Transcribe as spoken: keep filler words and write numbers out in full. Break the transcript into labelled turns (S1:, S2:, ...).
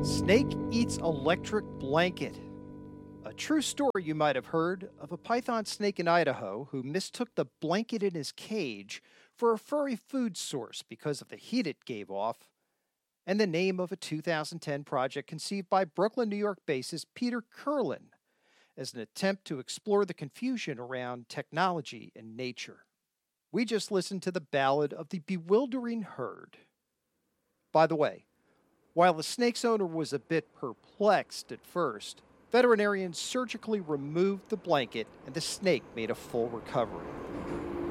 S1: Snake eats electric blanket. A true story you might have heard of a python snake in Idaho who mistook the blanket in his cage for a furry food source because of the heat it gave off, and the name of a two thousand ten project conceived by Brooklyn, New York bassist Peter Kurlan as an attempt to explore the confusion around technology and nature. We just listened to the Ballad of the Bewildering Herd. By the way, while the snake's owner was a bit perplexed at first, veterinarians surgically removed the blanket and the snake made a full recovery.